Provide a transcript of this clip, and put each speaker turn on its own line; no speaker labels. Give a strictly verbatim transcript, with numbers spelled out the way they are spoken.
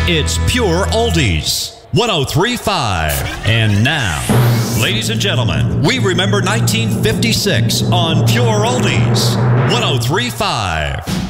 It's Pure Oldies, one oh three point five. And now, ladies and gentlemen, we remember nineteen fifty-six on Pure Oldies, one oh three point five.